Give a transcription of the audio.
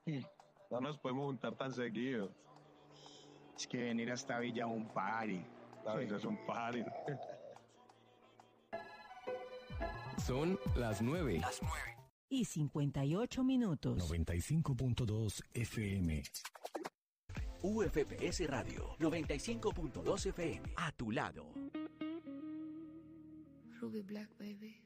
No nos podemos juntar tan seguido. Es que venir a esta villa es un party. La vida es un party. Son las 9. Y 58 minutos. 95.2 FM. UFPS Radio 95.2 FM. A tu lado. Ruby Black, baby.